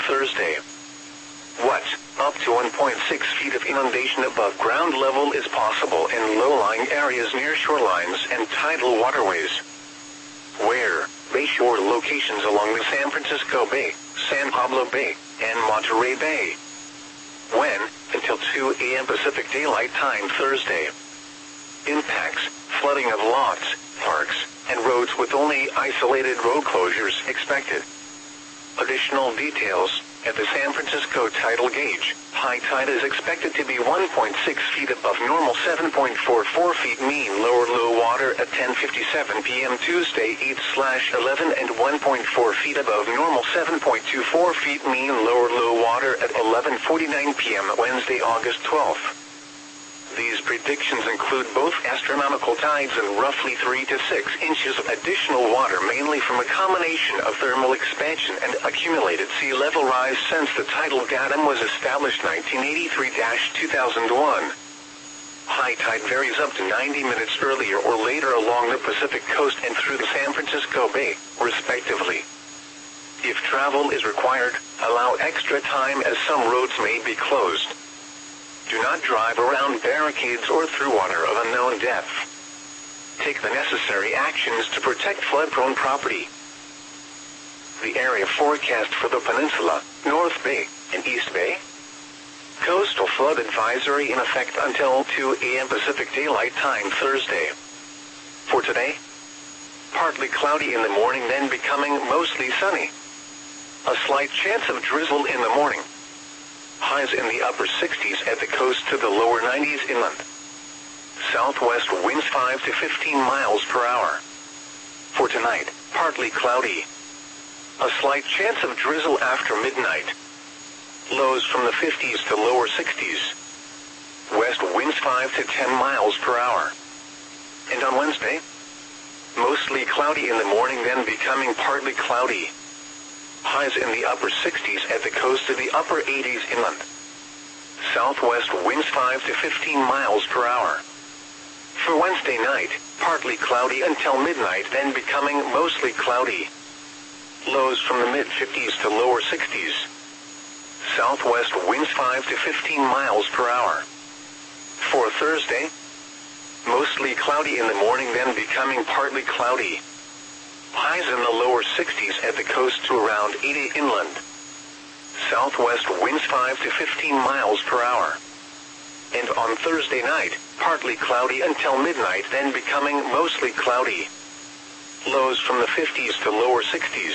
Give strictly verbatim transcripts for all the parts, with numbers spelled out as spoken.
Thursday. What? Up to one point six feet of inundation above ground level is possible in low-lying areas near shorelines and tidal waterways. Where? Bayshore locations along the San Francisco Bay, San Pablo Bay, and Monterey Bay. When? Until two A M Pacific Daylight Time Thursday. Impacts: flooding of lots, parks, and roads with only isolated road closures expected. Additional details: at the San Francisco tidal gauge, high tide is expected to be one point six feet above normal, seven point four four feet mean lower low water at ten fifty-seven p m Tuesday eight eleven, and one point four feet above normal, seven point two four feet mean lower low water at eleven forty-nine p m Wednesday August twelfth. These predictions include both astronomical tides and roughly three to six inches of additional water, mainly from a combination of thermal expansion and accumulated sea level rise since the tidal datum was established nineteen eighty-three to two thousand one. High tide varies up to ninety minutes earlier or later along the Pacific coast and through the San Francisco Bay, respectively. If travel is required, allow extra time as some roads may be closed. Do not drive around barricades or through water of unknown depth. Take the necessary actions to protect flood-prone property. The area forecast for the peninsula, North Bay, and East Bay. Coastal flood advisory in effect until two A M Pacific Daylight Time Thursday. For today, partly cloudy in the morning, then becoming mostly sunny. A slight chance of drizzle in the morning. Highs in the upper sixties at the coast to the lower nineties inland. Southwest winds five to fifteen miles per hour. For tonight, partly cloudy. A slight chance of drizzle after midnight. Lows from the fifties to lower sixties. West winds five to ten miles per hour. And on Wednesday, mostly cloudy in the morning, then becoming partly cloudy. Highs in the upper sixties at the coast to the upper eighties inland. Southwest winds five to fifteen miles per hour. For Wednesday night, partly cloudy until midnight, then becoming mostly cloudy. Lows from the mid-fifties to lower sixties. Southwest winds five to fifteen miles per hour. For Thursday, mostly cloudy in the morning, then becoming partly cloudy. Highs in the lower sixties at the coast to around eighty inland. Southwest winds five to fifteen miles per hour. And on Thursday night, partly cloudy until midnight, then becoming mostly cloudy. Lows from the fifties to lower sixties.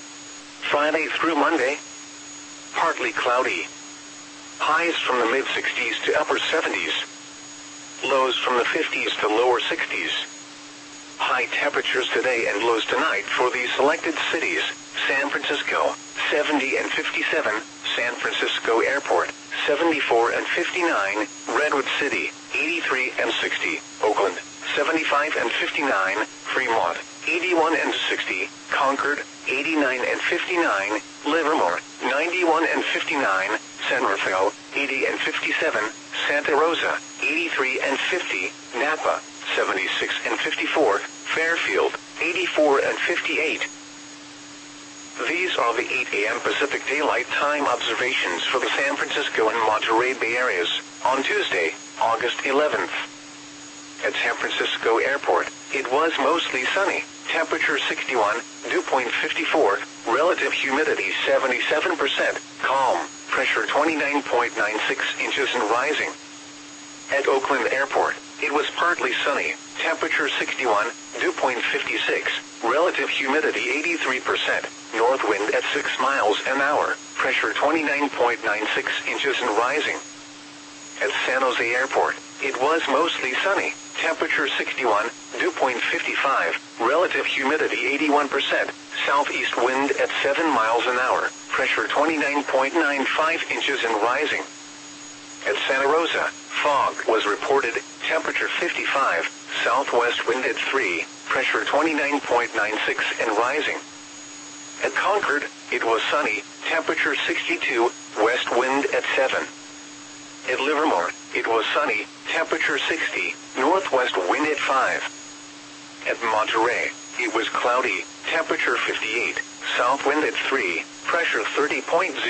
Friday through Monday, partly cloudy. Highs from the mid-sixties to upper seventies. Lows from the fifties to lower sixties. High temperatures today and lows tonight for the selected cities: San Francisco, seventy and fifty-seven, San Francisco Airport, seventy-four and fifty-nine, Redwood City, eighty-three and sixty, Oakland, seventy-five and fifty-nine, Fremont, eighty-one and sixty, Concord, eighty-nine and fifty-nine, Livermore, ninety-one and fifty-nine, San Rafael, eighty and fifty-seven, Santa Rosa, eighty-three and fifty, Napa, seventy-six and fifty-four, Fairfield, eighty-four and fifty-eight. These are the eight A M Pacific Daylight Time observations for the San Francisco and Monterey Bay areas on Tuesday, August eleventh. At San Francisco Airport, it was mostly sunny, temperature sixty-one, dew point fifty-four, relative humidity seventy-seven percent, calm, pressure twenty-nine point nine six inches and rising. At Oakland Airport, it was partly sunny, temperature sixty-one, dew point fifty-six, relative humidity eighty-three percent, north wind at six miles an hour, pressure twenty-nine point nine six inches and rising. At San Jose Airport, it was mostly sunny, temperature sixty-one, dew point fifty-five, relative humidity eighty-one percent, southeast wind at seven miles an hour, pressure twenty-nine point nine five inches and rising. At Santa Rosa, fog was reported, temperature fifty-five, southwest wind at three, pressure twenty-nine point nine six and rising. At Concord, it was sunny, temperature sixty-two, west wind at seven. At Livermore, it was sunny, temperature sixty, northwest wind at five. At Monterey, it was cloudy, temperature fifty-eight, south wind at three, pressure thirty point zero.